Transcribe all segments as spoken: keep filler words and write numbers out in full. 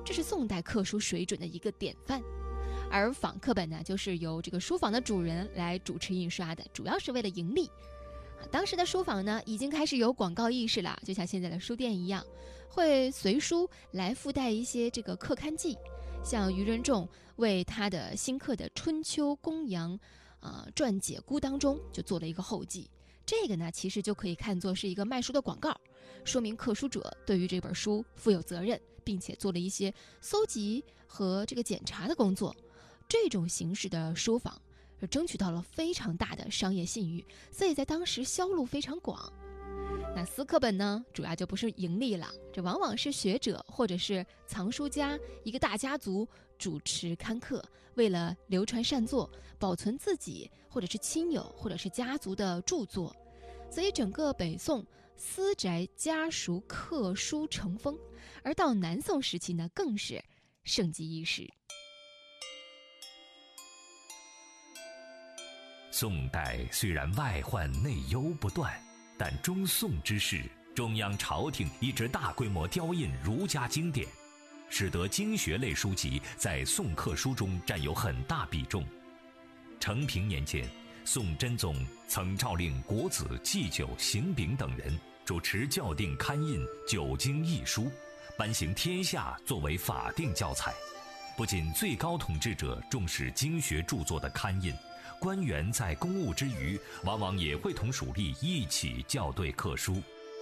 这是宋代刻书水准的一个典范。而仿刻本呢，就是由这个书坊的主人来主持印刷的，主要是为了盈利。当时的书坊呢，已经开始有广告意识了，就像现在的书店一样，会随书来附带一些这个刻刊记，像余仁仲为他的新刻的《春秋公羊》呃传解估当中就做了一个后记。这个呢，其实就可以看作是一个卖书的广告，说明刻书者对于这本书负有责任，并且做了一些搜集和这个检查的工作。这种形式的书坊是争取到了非常大的商业信誉，所以在当时销路非常广。那私刻本呢，主要就不是盈利了，这往往是学者或者是藏书家一个大家族主持刊刻，为了流传善作，保存自己或者是亲友或者是家族的著作。所以整个北宋私宅家属刻书成风，而到南宋时期呢，更是盛极一时。 宋代虽然外患内忧不断，但中宋之时，中央朝廷一直大规模雕印儒家经典，使得经学类书籍在宋刻书中占有很大比重。承平年间，宋真宗曾诏令国子祭酒、邢炳等人主持校订刊印九经义书，颁行天下作为法定教材。不仅最高统治者重视经学著作的刊印，官员在公务之余，往往也会同属吏一起校对刻书。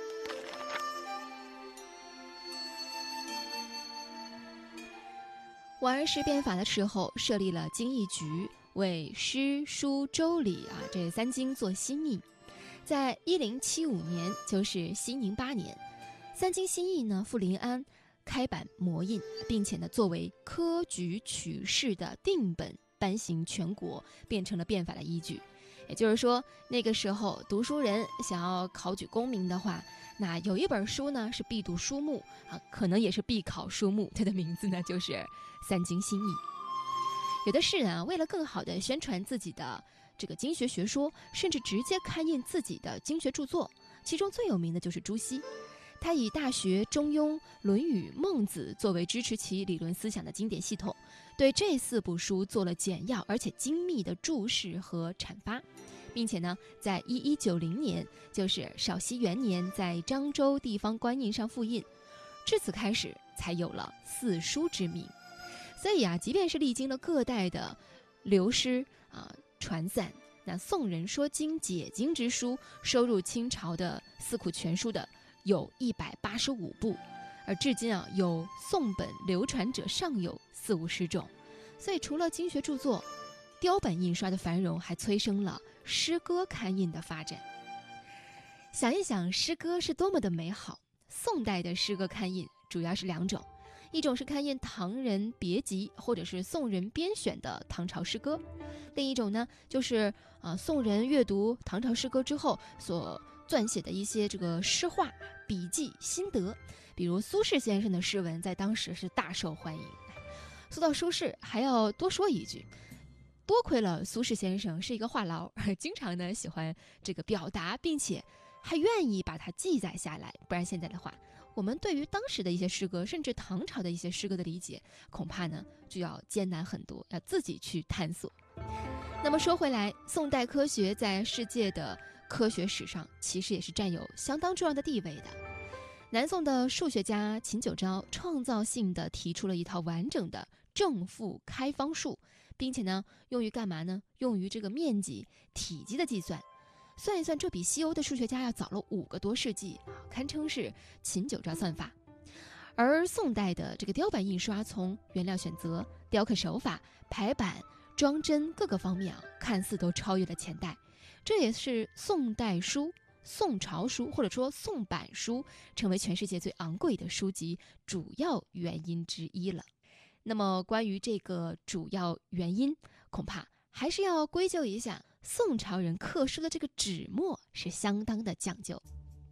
王安石变法的时候，设立了经义局，为诗、书、周、礼啊这三经做新译。在一零七五年，就是熙宁八年，三经新译呢赴临安开版摹印，并且呢作为科举取士的定本颁行全国，变成了变法的依据。也就是说，那个时候读书人想要考取功名的话，那有一本书呢是必读书目啊，可能也是必考书目，它的名字呢就是《三经新译》。有的士人啊，为了更好地宣传自己的这个经学学说，甚至直接刊印自己的经学著作，其中最有名的就是朱熹。他以《大学》《中庸》《论语》《孟子》作为支持其理论思想的经典系统，对这四部书做了简要而且精密的注释和阐发，并且呢，在一一九零年，就是绍熙元年，在漳州地方官印上复印，至此开始才有了四书之名。所以啊，即便是历经了各代的流失啊传散，那宋人说经解经之书收入清朝的四库全书的有一百八十五部，而至今啊有宋本流传者尚有四五十种。所以除了经学著作，雕版印刷的繁荣还催生了诗歌刊印的发展。想一想，诗歌是多么的美好。宋代的诗歌刊印主要是两种，一种是刊印唐人别集或者是宋人编选的唐朝诗歌，另一种呢就是啊、呃、宋人阅读唐朝诗歌之后所撰写的一些这个诗话、笔记、心得。比如苏轼先生的诗文在当时是大受欢迎。说到苏轼，还要多说一句，多亏了苏轼先生是一个话痨，经常呢喜欢这个表达，并且还愿意把它记载下来，不然现在的话，我们对于当时的一些诗歌，甚至唐朝的一些诗歌的理解，恐怕呢就要艰难很多，要自己去探索。那么说回来，宋代科学在世界的科学史上其实也是占有相当重要的地位的。南宋的数学家秦九昭创造性地提出了一套完整的正负开方数，并且呢用于干嘛呢？用于这个面积、体积的计算。算一算，这比西欧的数学家要早了五个多世纪，堪称是秦九昭算法。而宋代的这个雕版印刷，从原料选择、雕刻手法、排版、装帧各个方面啊，看似都超越了前代。这也是宋代书、宋朝书或者说宋版书成为全世界最昂贵的书籍主要原因之一了。那么关于这个主要原因，恐怕还是要归咎一下宋朝人刻书的这个纸墨是相当的讲究。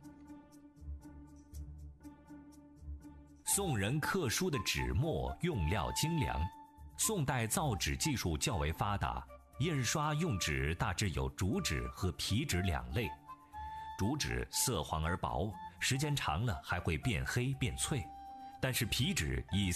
宋人刻书的纸墨用料精良，宋代造纸技术较为发达，印刷用纸大致有竹纸和皮纸两类。竹纸色黄而薄，时间长了还会变黑变脆，但是皮纸以